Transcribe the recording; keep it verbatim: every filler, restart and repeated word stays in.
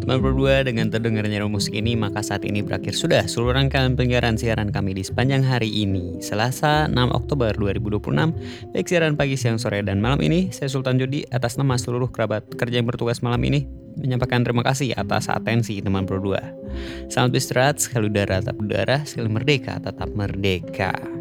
Teman berdua, dengan terdengarnya musik ini, maka saat ini berakhir sudah seluruh rangkaian penyiaran siaran kami di sepanjang hari ini, Selasa enam Oktober dua ribu dua puluh enam. Baik siaran pagi, siang, sore, dan malam ini, saya Sultan Jody atas nama seluruh kerabat kerja yang bertugas malam ini menyampaikan terima kasih atas atensi teman berdua. Selamat beristirahat, sekali udara tetap udara, sekali merdeka tetap merdeka.